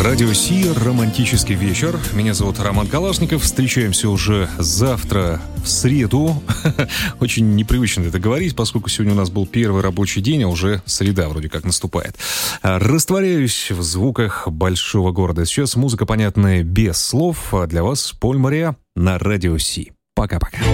Радио Си, романтический вечер. Меня зовут Роман Калашников. Встречаемся уже завтра, в среду. Очень непривычно это говорить, поскольку сегодня у нас был первый рабочий день, а уже среда вроде как наступает. Растворяюсь в звуках большого города. Сейчас музыка, понятная без слов. А для вас Поль Мориа на Радио Си. Пока-пока.